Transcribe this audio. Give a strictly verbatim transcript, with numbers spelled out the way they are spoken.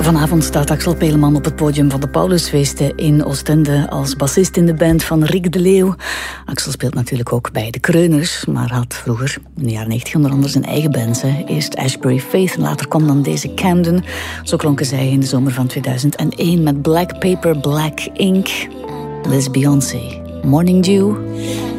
Vanavond staat Axel Peleman op het podium van de Paulusfeesten in Oostende als bassist in de band van Rick de Leeuw. Axel speelt natuurlijk ook bij de Kreuners, maar had vroeger in de jaren negentig onder andere zijn eigen band. Hè. Eerst Ashbury Faith en later kwam dan deze Camden. Zo klonken zij in de zomer van tweeduizend één met Black Paper, Black Ink. This is Beyoncé, Morning Dew.